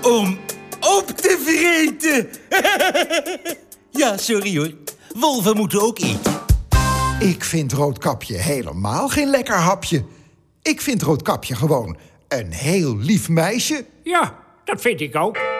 om op te vreten. Ja, sorry hoor. Wolven moeten ook eten. Ik vind Roodkapje helemaal geen lekker hapje. Ik vind Roodkapje gewoon een heel lief meisje. Ja, dat vind ik ook.